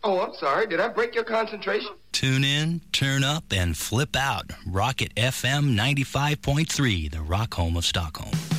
Oh, I'm sorry. Did I break your concentration? Tune in, turn up, and flip out. Rocket FM 95.3, the rock home of Stockholm.